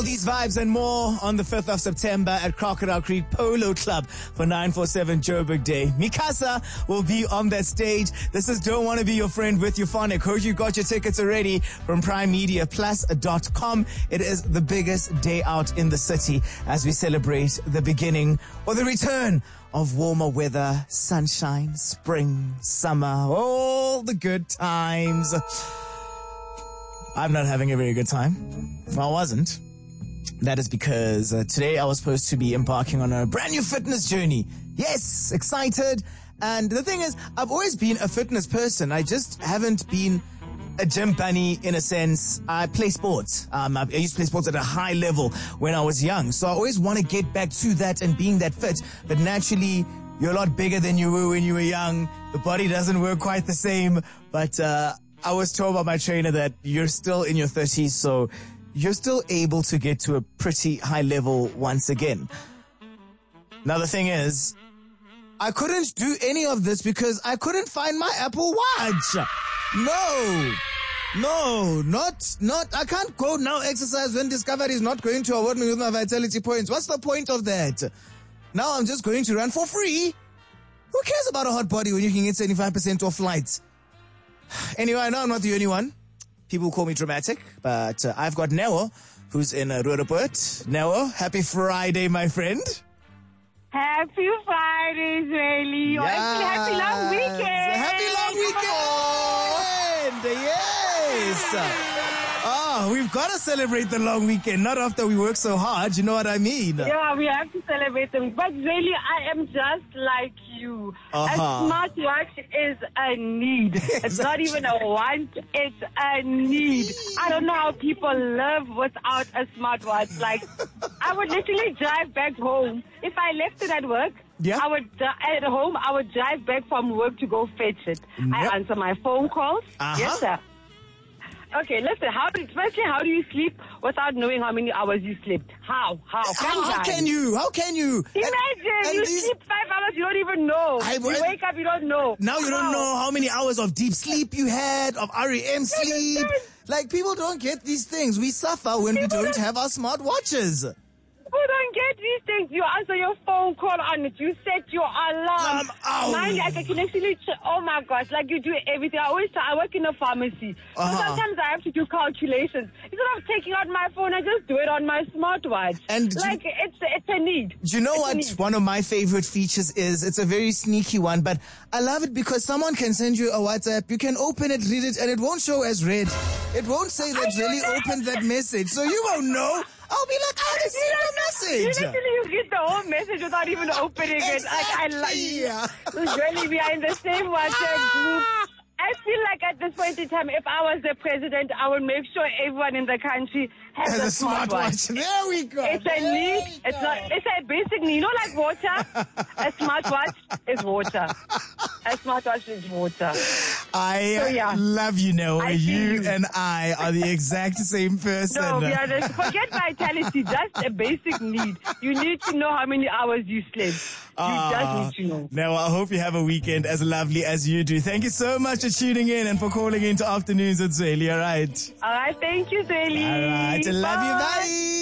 these vibes and more on the 5th of September at Crocodile Creek Polo Club for 947 Joburg Day. Mikasa will be on that stage. This is Don't Want to Be Your Friend with Euphonic. Hope you got your tickets already from primemediaplus.com. It is the biggest day out in the city as we celebrate the beginning or the return of warmer weather, sunshine, spring, summer, all the good times. I'm not having a very good time. If I wasn't, that is because today I was supposed to be embarking on a brand new fitness journey. Yes, excited. And the thing is, I've always been a fitness person. I just haven't been a gym bunny in a sense. I play sports. I used to play sports at a high level when I was young. So I always want to get back to that and being that fit. But naturally, you're a lot bigger than you were when you were young. The body doesn't work quite the same. But I was told by my trainer that you're still in your 30s, so you're still able to get to a pretty high level once again. Now the thing is, I couldn't do any of this because I couldn't find my Apple Watch. Not, I can't go now exercise when Discovery is not going to award me with my vitality points. What's the point of that? Now I'm just going to run for free. Who cares about a hot body when you can get 75% off flights? Anyway, I know I'm not the only one. People call me dramatic, but I've got Neo, who's in Roodepoort. Neo, happy Friday, my friend. Happy Friday, Israeli. Yes. Actually, happy long weekend. Happy long weekend. Yes. Oh, we've got to celebrate the long weekend, not after we work so hard. You know what I mean? Yeah, we have to celebrate them. But really, I am just like you. A smartwatch is a need. It's not even a want, it's a need. I don't know how people live without a smartwatch. Like, I would literally drive back home. If I left it at work, yeah. At home, I would drive back from work to go fetch it. Yep. I answer my phone calls. Yes, sir. Okay, listen, how do you sleep without knowing how many hours you slept? How can you? Imagine, you sleep 5 hours, you don't even know. You wake up, you don't know. Now you don't know how many hours of deep sleep you had, of REM sleep. Like, people don't get these things. We suffer when we don't have our smart watches. People don't get these things. You answer your phone call on it. You set your alarm. Mind, I can actually, oh my gosh, like you do everything. I work in a pharmacy. So sometimes I have to do calculations. Instead of taking out my phone, I just do it on my smartwatch. And like, it's a need. Do you know what one of my favorite features is? It's a very sneaky one, but I love it because someone can send you a WhatsApp. You can open it, read it, and it won't show as read. It won't say that really opened that message. So you won't know. I'll be like, I didn't see the message. You get the whole message without even opening it. Like, I like it. Really, we are in the same WhatsApp group. I feel like at this point in time, if I was the president, I would make sure everyone in the country has a smartwatch. There we go. It's a need. It's a basic need. You know, like water? A smartwatch is water. A smartwatch is water. I love you, Noah. You and I are the exact same person. No, forget vitality. Just a basic need. You need to know how many hours you slept. You just need to know. Noah, I hope you have a weekend as lovely as you do. Thank you so much for tuning in and for calling into Afternoons with Zweli. All right. All right. Thank you, Zweli. All right. I love you. Bye.